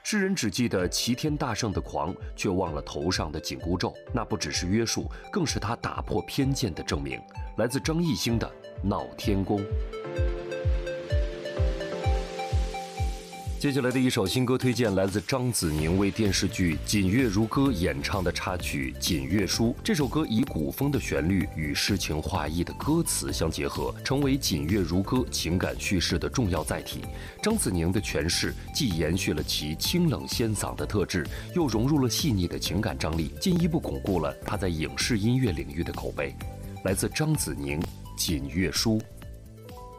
世人只记得齐天大圣的狂，却忘了头上的紧箍咒。那不只是约束，更是他打破偏见的证明。来自张艺兴的《闹天宫》。接下来的一首新歌推荐来自张子宁为电视剧《锦月如歌》演唱的插曲《锦月书》。这首歌以古风的旋律与诗情画意的歌词相结合，成为《锦月如歌》情感叙事的重要载体。张子宁的诠释既延续了其清冷仙嗓的特质，又融入了细腻的情感张力，进一步巩固了他在影视音乐领域的口碑。来自张子宁《锦月书》。